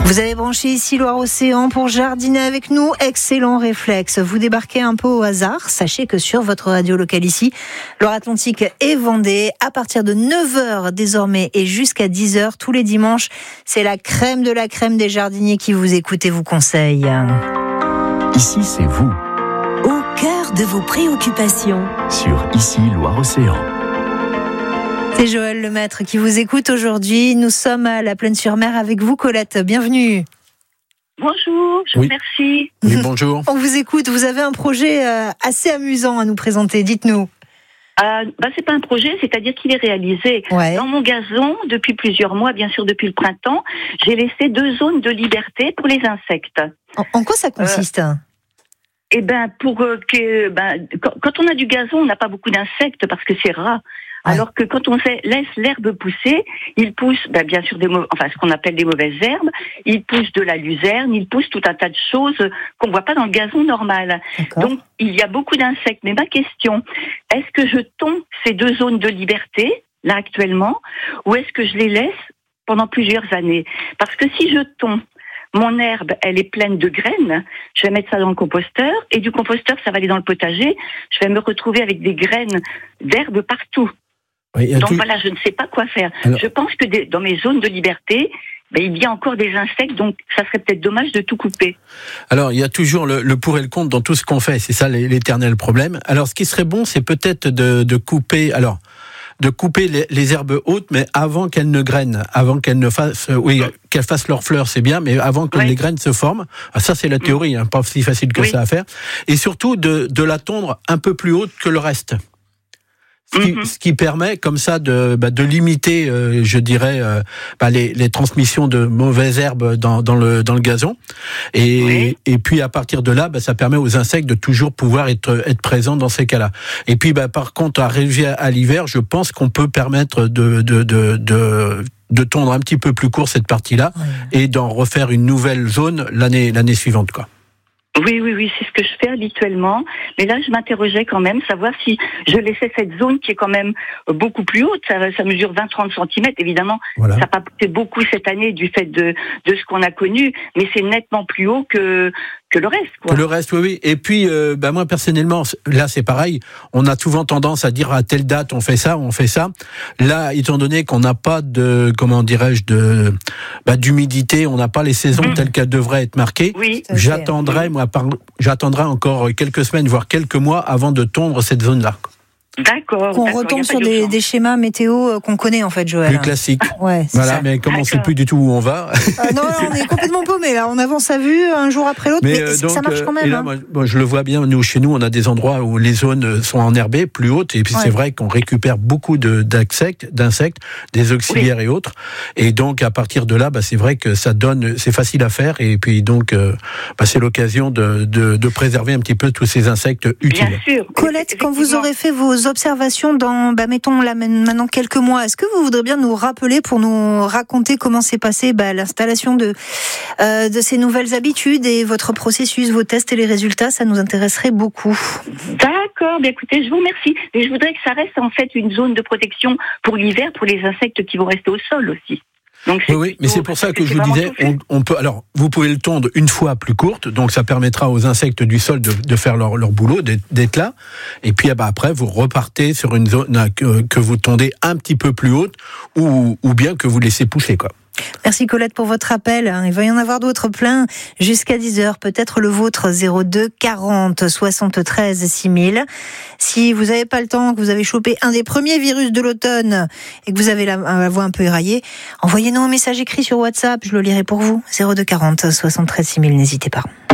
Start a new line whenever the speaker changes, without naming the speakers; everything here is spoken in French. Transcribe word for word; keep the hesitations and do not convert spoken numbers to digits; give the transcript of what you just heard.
Vous avez branché ici Loire-Océan pour jardiner avec nous. Excellent réflexe. Vous débarquez un peu au hasard. Sachez que sur votre radio locale ici, Loire-Atlantique et Vendée, à partir de neuf heures désormais et jusqu'à dix heures tous les dimanches, c'est la crème de la crème des jardiniers qui vous écoute et vous conseille.
Ici, c'est vous.
Au cœur de vos préoccupations.
Sur Ici, Loire-Océan.
C'est Joël Lemaître qui vous écoute aujourd'hui. Nous sommes à la Plaine-sur-Mer avec vous, Colette. Bienvenue.
Bonjour, je
Oui.
vous remercie.
Oui, bonjour.
On vous écoute. Vous avez un projet assez amusant à nous présenter. Dites-nous.
Euh, bah, c'est pas un projet, c'est-à-dire qu'il est réalisé
Ouais.
dans mon gazon depuis plusieurs mois, bien sûr depuis le printemps. J'ai laissé deux zones de liberté pour les insectes.
En, en quoi ça consiste ? euh...
Eh ben, pour euh, que, ben, quand, quand on a du gazon, on n'a pas beaucoup d'insectes parce que c'est ras. Ouais. Alors que quand on fait, laisse l'herbe pousser, il pousse, ben, bien sûr, des mau- enfin, ce qu'on appelle des mauvaises herbes. Il pousse de la luzerne, il pousse tout un tas de choses qu'on voit pas dans le gazon normal.
D'accord.
Donc, il y a beaucoup d'insectes. Mais ma question, est-ce que je tombe ces deux zones de liberté, là, actuellement, ou est-ce que je les laisse pendant plusieurs années? Parce que si je tombe, mon herbe, elle est pleine de graines. Je vais mettre ça dans le composteur. Et du composteur, ça va aller dans le potager. Je vais me retrouver avec des graines d'herbe partout.
Oui,
Donc
tout...
voilà, je ne sais pas quoi faire.
Alors...
Je pense que des, dans mes zones de liberté, ben, il y a encore des insectes, donc ça serait peut-être dommage de tout couper.
Alors, il y a toujours le, le pour et le contre dans tout ce qu'on fait. C'est ça l'éternel problème. Alors, ce qui serait bon, c'est peut-être de, de couper... Alors, de couper les, les herbes hautes, mais avant qu'elles ne grainent, avant qu'elles ne fassent, euh, oui, qu'elles fassent leurs fleurs, c'est bien, mais avant que
Ouais.
les graines se forment. Ah, ça, c'est la théorie, hein, pas si facile que
Oui.
ça à faire. Et surtout, de, de la tondre un peu plus haute que le reste. Ce qui,
Mm-hmm.
ce qui permet comme ça de, bah, de limiter, euh, je dirais, euh, bah, les, les transmissions de mauvaises herbes dans, dans, le, dans le gazon. Et,
Oui.
et puis à partir de là, bah, ça permet aux insectes de toujours pouvoir être, être présents dans ces cas-là. Et puis bah, par contre, arrivé à, à l'hiver, je pense qu'on peut permettre de, de, de, de, de tondre un petit peu plus court cette partie-là ouais. et d'en refaire une nouvelle zone l'année, l'année suivante, quoi.
Oui, oui, oui, c'est ce que je fais habituellement. Mais là, je m'interrogeais quand même, savoir si je laissais cette zone qui est quand même beaucoup plus haute. Ça, ça mesure vingt à trente centimètres. Évidemment, voilà. Ça n'a pas poussé beaucoup cette année du fait de, de ce qu'on a connu. Mais c'est nettement plus haut que, que le reste, quoi.
Que le reste, oui, oui. Et puis, euh, bah, moi, personnellement, là, c'est pareil. On a souvent tendance à dire à telle date, on fait ça, on fait ça. Là, étant donné qu'on n'a pas de, comment dirais-je, de, bah, d'humidité, on n'a pas les saisons mmh. telles qu'elles devraient être marquées.
Oui.
J'attendrai, moi, par, j'attendrai encore quelques semaines, voire quelques mois avant de tondre cette zone-là.
D'accord.
Qu'on
d'accord,
retombe sur des, des schémas météo qu'on connaît en fait, Joël.
Plus classique.
Ouais,
voilà,
ça.
Mais comme on ne sait plus du tout où on va.
Euh, non, on est complètement paumé là. On avance à vue un jour après l'autre, mais, mais euh, donc, ça marche quand même.
Et là,
hein.
moi, moi, je le vois bien. Nous, chez nous, on a des endroits où les zones sont enherbées, plus hautes, et puis ouais. c'est vrai qu'on récupère beaucoup de, d'insectes, d'insectes, des auxiliaires oui. et autres. Et donc, à partir de là, bah, c'est vrai que ça donne, c'est facile à faire, et puis donc, euh, bah, c'est l'occasion de, de, de préserver un petit peu tous ces insectes utiles.
Bien sûr.
Colette, quand vous aurez fait vos observations dans Bah, mettons là maintenant quelques mois, est-ce que vous voudrez bien nous rappeler pour nous raconter comment s'est passée bah, l'installation de, euh, de ces nouvelles habitudes et votre processus, vos tests et les résultats? Ça nous intéresserait beaucoup.
D'accord, bien écoutez, je vous remercie. Et je voudrais que ça reste en fait une zone de protection pour l'hiver, pour les insectes qui vont rester au sol aussi. Donc
oui, oui, mais c'est pour ça que je vous disais, on, on peut. Alors, vous pouvez le tondre une fois plus courte, donc ça permettra aux insectes du sol de, de faire leur, leur boulot, d'être, d'être là. Et puis, bah, après, vous repartez sur une zone que, que vous tondez un petit peu plus haute, ou, ou bien que vous laissez pousser, quoi.
Merci Colette pour votre appel. Il va y en avoir d'autres plein jusqu'à dix heures. Peut-être le vôtre, zéro deux quarante soixante-treize six mille. Si vous n'avez pas le temps, que vous avez chopé un des premiers virus de l'automne et que vous avez la, la voix un peu éraillée, envoyez-nous un message écrit sur WhatsApp. Je le lirai pour vous. zéro deux quarante soixante-treize six mille. N'hésitez pas.